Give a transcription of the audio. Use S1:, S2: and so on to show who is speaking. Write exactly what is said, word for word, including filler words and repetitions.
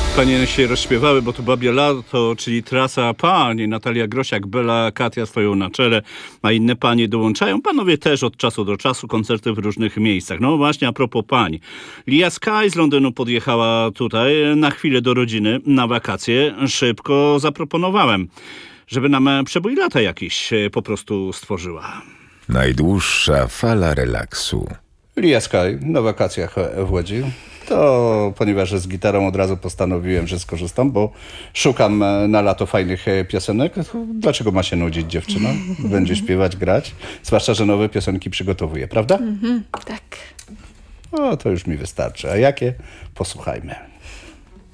S1: Panie się rozśpiewały, bo to Babie Lato, czyli Trasa Pań. Natalia Grosiak, Bela, Katia swoją na czele, a inne panie dołączają. Panowie też od czasu do czasu koncerty w różnych miejscach. No właśnie, a propos pań. Lia Sky z Londynu podjechała tutaj na chwilę do rodziny, na wakacje. Szybko zaproponowałem, żeby nam przebój lata jakiś po prostu stworzyła.
S2: Najdłuższa fala relaksu.
S3: Lia Sky na wakacjach w Łodzi. To ponieważ z gitarą od razu postanowiłem, że skorzystam, bo szukam na lato fajnych piosenek. Dlaczego ma się nudzić dziewczyna? Będzie śpiewać, grać. Zwłaszcza, że nowe piosenki przygotowuje, prawda?
S4: Mhm, tak.
S3: O, to już mi wystarczy. A jakie? Posłuchajmy.